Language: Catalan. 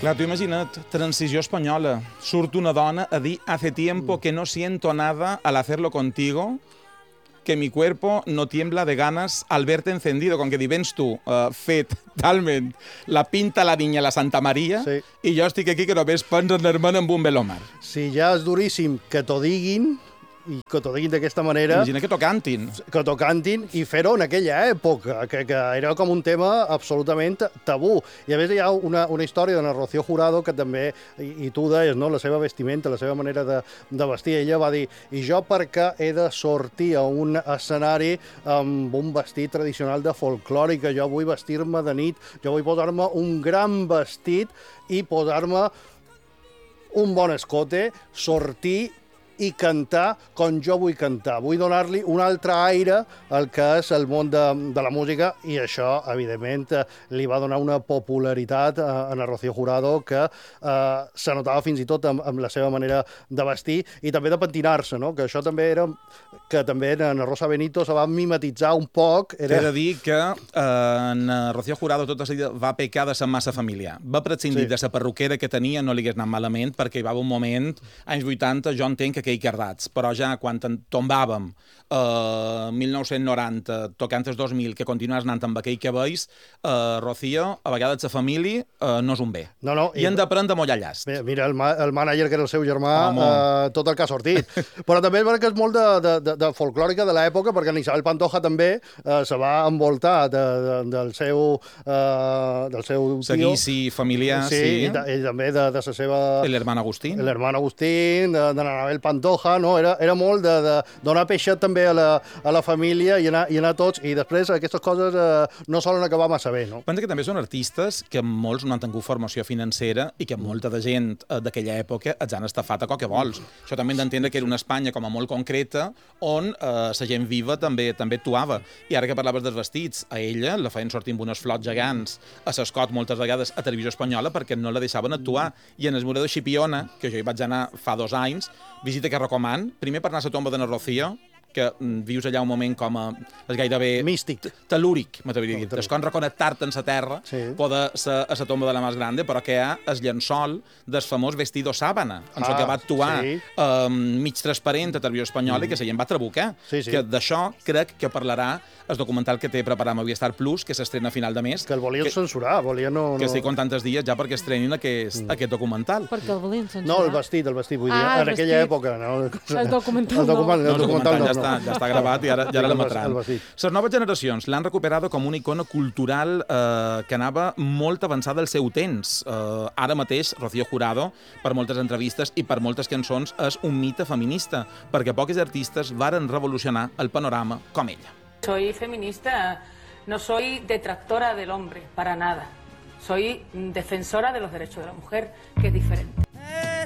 Clar, tu imagina't, transició espanyola. Surt una dona a dir hace tiempo que no siento nada al hacerlo contigo, que mi cuerpo no tiembla de ganas al verte encendido. Com que dir, vens tu, fet talment la pinta la niña la Santa Maria, Sí. i jo estic aquí que només penso en l'hermana amb un velòmar. Si ja és duríssim que t'ho diguin, i que t'ho diguin d'aquesta manera, Imagina que t'ho cantin. que t'ho cantin, i fer-ho en aquella època, que era com un tema absolutament tabú. I a més hi ha una història d'una Rocío Jurado que també, i tu deies, no? La seva vestimenta, la seva manera de vestir, ella va dir, i jo perquè he de sortir a un escenari amb un vestit tradicional de folclòrica, jo vull vestir-me de nit, jo vull posar-me un gran vestit i posar-me un bon escote, sortir i cantar com jo vull cantar. Vull donar-li un altre aire al que és el món de la música, i això, evidentment, li va donar una popularitat a la Rocío Jurado que se notava fins i tot amb la seva manera de vestir i també de pentinar-se, no? Que això també era... que també en Rosa Benito se va mimetitzar un poc. He de dir que en Rocío Jurado tota seguida va pecar de ser massa familiar. Va prescindir de la perruquera que tenia, no li hagués anat malament, perquè hi va haver un moment, anys 80, jo entenc que aquell cardats, però ja quan tombàvem 1990, tocant els 2000, que continues anant amb aquell que veus, Rocío, a vegades la família no és un bé. No, I hem d'aprendre a mollar llast. Mira, el mànager, que era el seu germà, tot el que ha sortit. Però també és veritat que és molt de folclòrica de l'època, perquè en Isabel Pantoja també se va envoltar del seu tio. Seguici familiar, sí. I també de la seva... L'hermana Agustín. L'hermana Agustín, de l'Anabel Pantoja, no? Era molt de donar peixet també a la família i anar tots, i després aquestes coses no solen acabar massa bé, no? Pensa que també són artistes que molts no han tingut formació financera i que molta de gent d'aquella època els han estafat a qualque vols. Això també hem d'entendre que era una Espanya com a molt concreta on la gent viva també actuava. I ara que parlaves dels vestits, a ella la feien sortir amb unes flots gegants a l'escot moltes vegades a Televisió Espanyola perquè no la deixaven actuar. I en el Muro de Xipiona, que jo hi vaig anar fa 2 anys, visita que recoman, primer per anar a la tomba de na Rocío, que vius allà un moment com és gairebé... místic. Telúric, m'atreviria a dir. És com reconnectar-te en la terra, poder ser a la tomba de la més grande, però que hi ha el llençol del famós vestido sábana, en el que va actuar mig transparent a Televisió Espanyola i que la gent va trabucar. Que d'això crec que parlarà el documental que té preparat amb Movistar Plus, que s'estrena a final de mes. Que el volien censurar, que estic con tantes dies ja perquè estrenin aquest documental. Perquè el volien censurar? No, el vestit, vull dir, en aquella època. El documental no. Ja està gravat i ara l'emetran. Les noves generacions l'han recuperat com una icona cultural que anava molt avançada al seu temps. Ara mateix, Rocío Jurado, per moltes entrevistes i per moltes cançons, és un mite feminista, perquè poques artistes varen revolucionar el panorama com ella. Soy feminista, no soy detractora del hombre, para nada. Soy defensora de los derechos de la mujer, que es diferente.